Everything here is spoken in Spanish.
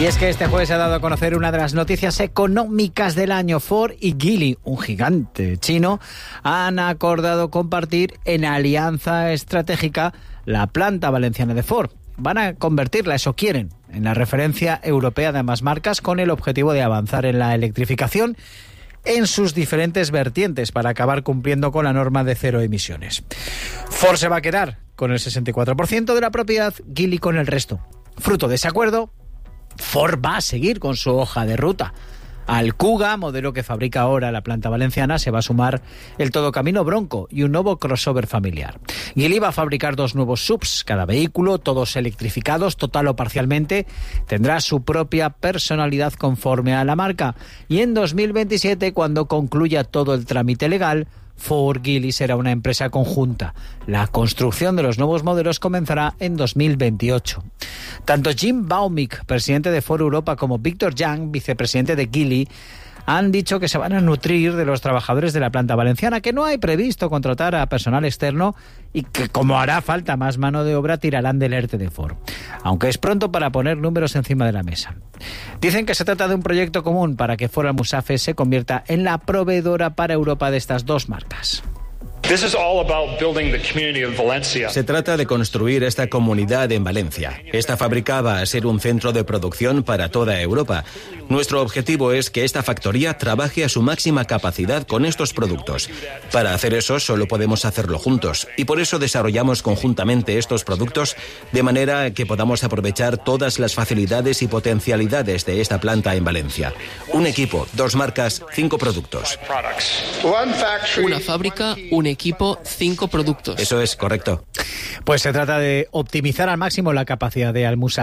Y es que este jueves se ha dado a conocer una de las noticias económicas del año. Ford y Geely, un gigante chino, han acordado compartir en alianza estratégica la planta valenciana de Ford. Van a convertirla, eso quieren, en la referencia europea de ambas marcas, con el objetivo de avanzar en la electrificación en sus diferentes vertientes para acabar cumpliendo con la norma de cero emisiones. Ford se va a quedar con el 64% de la propiedad, Geely con el resto. Fruto de ese acuerdo, Ford va a seguir con su hoja de ruta. Al Kuga, modelo que fabrica ahora la planta valenciana, se va a sumar el Todocamino Bronco y un nuevo crossover familiar. Geely va a fabricar 2 nuevos SUVs. Cada vehículo, todos electrificados, total o parcialmente, tendrá su propia personalidad conforme a la marca. Y en 2027, cuando concluya todo el trámite legal, Ford Geely será una empresa conjunta. La construcción de los nuevos modelos comenzará en 2028. Tanto Jim Baumick, presidente de Ford Europa, como Victor Young, vicepresidente de Geely, han dicho que se van a nutrir de los trabajadores de la planta valenciana, que no hay previsto contratar a personal externo y que, como hará falta más mano de obra, tirarán del ERTE de Ford. Aunque es pronto para poner números encima de la mesa. Dicen que se trata de un proyecto común para que Ford Almusafe se convierta en la proveedora para Europa de estas dos marcas. Se trata de construir esta comunidad en Valencia. Esta fábrica va a ser un centro de producción para toda Europa. Nuestro objetivo es que esta factoría trabaje a su máxima capacidad con estos productos. Para hacer eso solo podemos hacerlo juntos y por eso desarrollamos conjuntamente estos productos de manera que podamos aprovechar todas las facilidades y potencialidades de esta planta en Valencia. Un equipo, 2 marcas, 5 productos. Una fábrica, un equipo, 5 productos. Eso es correcto. Pues se trata de optimizar al máximo la capacidad de Almusafe.